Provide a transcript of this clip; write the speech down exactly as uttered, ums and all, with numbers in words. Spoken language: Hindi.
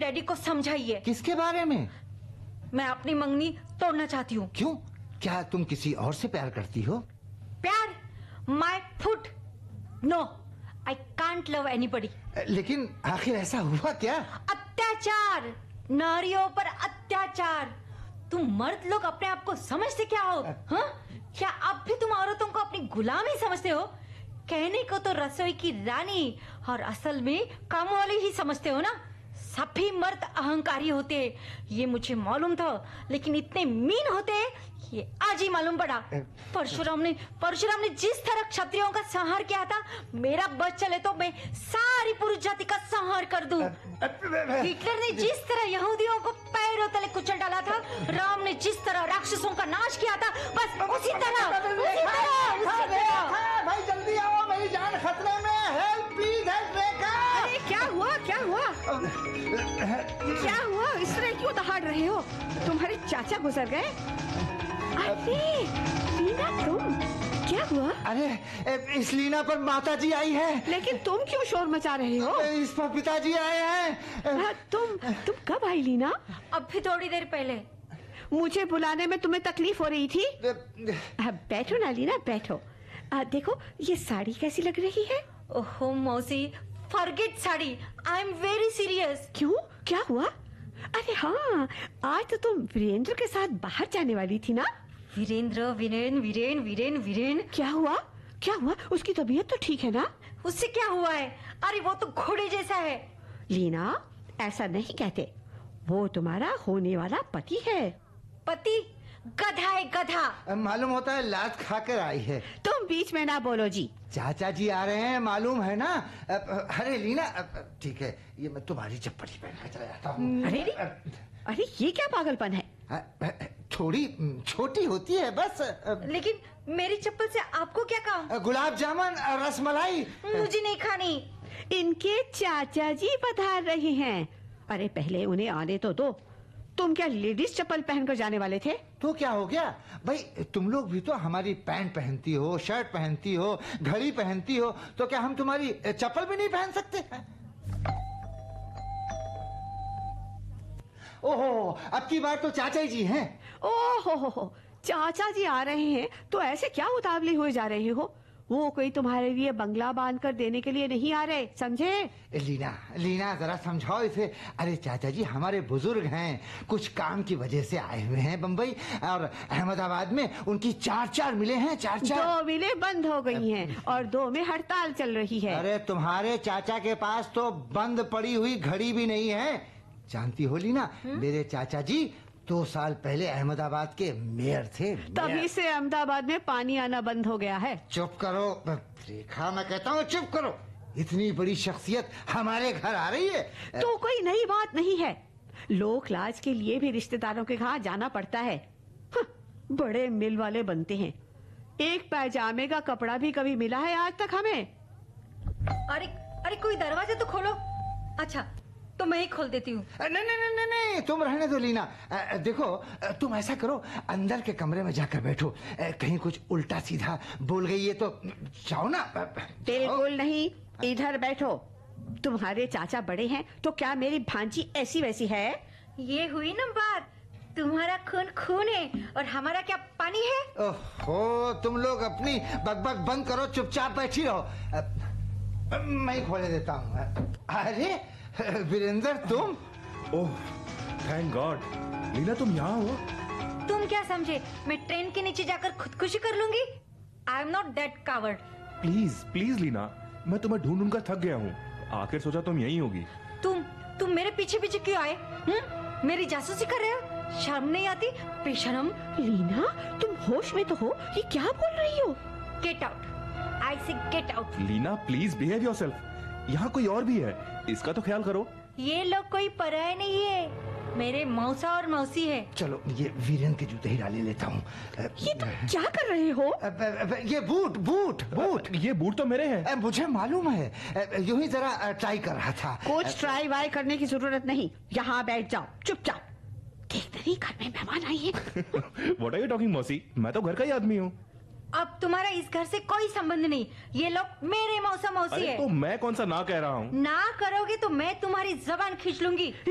डैडी को समझाइए। किसके बारे में? मैं अपनी मंगनी तोड़ना चाहती हूँ। क्यों? क्या तुम किसी और से प्यार करती हो? प्यार? My foot, no, I can't love anybody. लेकिन आखिर ऐसा हुआ क्या? अत्याचार, नारियों पर अत्याचार। तुम मर्द लोग अपने आप को समझते क्या हो? हाँ? क्या अब भी तुम औरतों को अपनी गुलाम ही समझते हो? कहने को तो रसोई की रानी और असल में काम वाली ही समझते हो ना? सभी मर्द अहंकारी होते हैं, ये मुझे मालूम था, लेकिन इतने मीन होते हैं ये आज ही मालूम पड़ा। परशुराम ने परशुराम ने जिस तरह क्षत्रियों का संहार किया था, मेरा बस चले तो मैं सारी पुरुष जाति का संहार कर दूं। हिटलर ने जिस तरह यहूदियों को पैरों तले कुचल डाला था, राम ने जिस तरह राक्षसों का नाश किया था, बस उसी तरह उसी तरह, उसी तरह। भाई जल्दी आओ, मेरी जान खतरे में है। हेल्प प्लीज, हेल्प रेखा। अरे क्या हुआ, क्या हुआ, क्या हुआ? इस तरह क्यों दहाड़ रहे हो? तुम्हारे चाचा गुजर गए? अरे लीना, तुम क्या हुआ? अरे इस लीना पर माता जी आई है। लेकिन तुम क्यों शोर मचा रहे हो? इस पर पिताजी आए हैं। हाँ, तुम तुम कब आई लीना? अब भी थोड़ी देर पहले। मुझे बुलाने में तुम्हें तकलीफ हो रही थी? हाँ, बैठो ना लीना, बैठो। आ, देखो ये साड़ी कैसी लग रही है? ओहो मौसी, forget sari, I am very serious. क्यों, क्या हुआ? अरे हाँ, आज तो तुम वीरेंद्र के साथ बाहर जाने वाली थी ना? वीरेंद्र वीरेन वीरेन वीरेन वीरेन क्या हुआ, क्या हुआ? उसकी तबीयत तो ठीक है ना? उससे क्या हुआ है? अरे वो तो घोड़े जैसा है। लीना, ऐसा नहीं कहते, वो तुम्हारा होने वाला पति है। पति? गधा है, गधा। मालूम होता है लात खाकर आई है। तुम बीच में ना बोलो जी। चाचा जी आ रहे हैं, मालूम है ना? अरे लीना, ठीक है, ये मैं तुम्हारी चप्पल ही पहन कर चला जाता हूँ। अरे अरे ये क्या पागलपन है? थोड़ी छोटी होती है बस। लेकिन मेरी चप्पल से आपको क्या काम? गुलाब जामुन, रसमलाई मुझे नहीं खानी। इनके चाचा जी पधार रहे हैं। अरे पहले उन्हें आने तो दो। तुम क्या लेडीज चप्पल पहनकर जाने वाले थे? तो क्या हो गया भाई, तुम लोग भी तो हमारी पैंट पहनती हो, शर्ट पहनती हो, घड़ी पहनती हो, तो क्या हम तुम्हारी चप्पल भी नहीं पहन सकते? ओहो, अब की बार तो चाचा जी हैं। ओहो हो हो, चाचा जी आ रहे हैं तो ऐसे क्या उतावले हुए जा रहे हो? वो कोई तुम्हारे लिए बंगला बांध कर देने के लिए नहीं आ रहे, समझे? लीना, लीना जरा समझाओ इसे। अरे चाचा जी हमारे बुजुर्ग हैं, कुछ काम की वजह से आए हुए हैं बम्बई, और अहमदाबाद में उनकी चार चार मिले हैं, चार चार। दो मिले बंद हो गई हैं और दो में हड़ताल चल रही है। अरे तुम्हारे चाचा के पास तो बंद पड़ी हुई घड़ी भी नहीं है। जानती हो लीना, मेरे चाचा जी दो साल पहले अहमदाबाद के मेयर थे। तभी से अहमदाबाद में पानी आना बंद हो गया है। चुप करो रेखा, मैं कहता हूँ चुप करो। इतनी बड़ी शख्सियत हमारे घर आ रही है तो कोई नई बात नहीं है। लोक लाज के लिए भी रिश्तेदारों के घर जाना पड़ता है। हाँ, बड़े मिल वाले बनते हैं। एक पैजामे का कपड़ा भी कभी मिला है आज तक हमें? अरे अरे कोई दरवाजा तो खोलो। अच्छा तो मैं ही खोल देती हूँ। नहीं नहीं नहीं नहीं, तुम रहने दो लीना। देखो तुम ऐसा करो, अंदर के कमरे में जाकर बैठो। कहीं कुछ उल्टा सीधा बोल गई है तो जाओ ना। बिल्कुल नहीं, इधर बैठो। तुम्हारे चाचा बड़े हैं तो क्या मेरी भांजी ऐसी वैसी है? ये हुई ना बात। तुम्हारा खून खून है और हमारा क्या पानी है? ओहो, तुम लोग अपनी बकबक बंद करो, चुपचाप बैठी रहो। मैं ही खोले देता हूँ। अरे वीरेंद्र तुम? ओह थैंक गॉड, लीना तुम यहाँ हो? तुम क्या समझे मैं ट्रेन के नीचे जाकर खुदकुशी कर लूंगी? I am not that coward. Please please Leena, मैं तुम्हें ढूंढ ढूंढ कर थक गया हूँ। आखिर सोचा तुम यहीं होगी। तुम तुम मेरे पीछे पीछे क्यों आए? हुँ? मेरी जासूसी कर रहे हो? शर्म नहीं आती? बेशरम। लीना तुम होश में तो हो? ये क्या बोल रही हो? गेट आउट, आई से get out. Leena please behave yourself. यहाँ कोई और भी है, इसका तो ख्याल करो। ये लोग कोई पराये नहीं है, मेरे मौसा और मौसी है। चलो ये वीरेंद्र के जूते ही डाले लेता हूँ। ये तुम क्या कर रहे हो? ये बूट बूट बूट ये बूट तो मेरे हैं। मुझे मालूम है, यूं ही जरा ट्राई कर रहा था। कुछ ट्राई वाई करने की जरूरत नहीं, यहाँ बैठ जाओ चुपचाप। देखते नहीं घर में मेहमान आई है। What are you talking, मौसी? मैं तो घर का ही आदमी हूँ। अब तुम्हारा इस घर से कोई संबंध नहीं। ये लोग मेरे मौसा मौसी अरे है। तो मैं कौन सा ना कह रहा हूँ? ना करोगे तो मैं तुम्हारी जबान खींच लूंगी।